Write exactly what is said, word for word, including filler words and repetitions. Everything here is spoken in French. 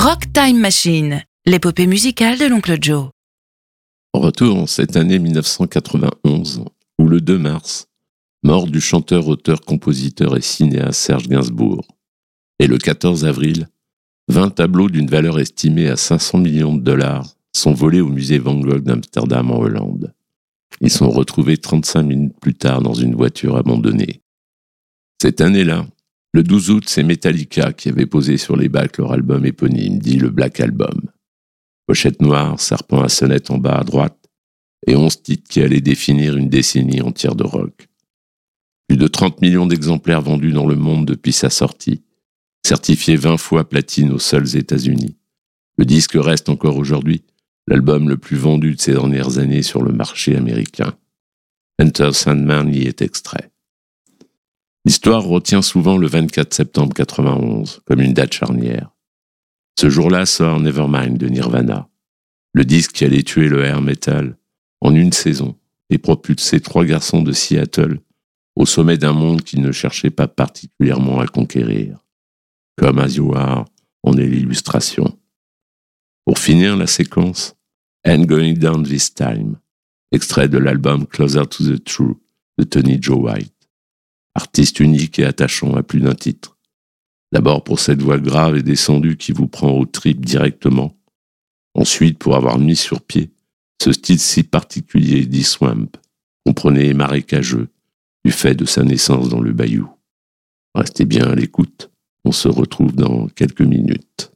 Rock Time Machine, l'épopée musicale de l'oncle Joe. Retour en cette année mille neuf cent quatre-vingt-onze, où le deux mars, mort du chanteur, auteur, compositeur et cinéaste Serge Gainsbourg. Et le quatorze avril, vingt tableaux d'une valeur estimée à cinq cents millions de dollars sont volés au musée Van Gogh d'Amsterdam en Hollande. Ils sont retrouvés trente-cinq minutes plus tard dans une voiture abandonnée. Cette année-là, le douze août, c'est Metallica qui avait posé sur les bacs leur album éponyme, dit le Black Album. Pochette noire, serpent à sonnette en bas à droite, et onze titres qui allaient définir une décennie entière de rock. Plus de trente millions d'exemplaires vendus dans le monde depuis sa sortie, certifié vingt fois platine aux seuls États-Unis. Le disque reste encore aujourd'hui l'album le plus vendu de ces dernières années sur le marché américain. Enter Sandman y est extrait. L'histoire retient souvent le vingt-quatre septembre quatre-vingt-onze comme une date charnière. Ce jour-là sort Nevermind de Nirvana, le disque qui allait tuer le hair metal en une saison et propulser trois garçons de Seattle au sommet d'un monde qu'ils ne cherchaient pas particulièrement à conquérir. Comme As You Are en est l'illustration. Pour finir la séquence, And Going Down This Time, extrait de l'album Closer to the Truth de Tony Joe White. Artiste unique et attachant à plus d'un titre. D'abord pour cette voix grave et descendue qui vous prend aux tripes directement. Ensuite pour avoir mis sur pied ce style si particulier dit swamp, comprenez marécageux, du fait de sa naissance dans le bayou. Restez bien à l'écoute, on se retrouve dans quelques minutes.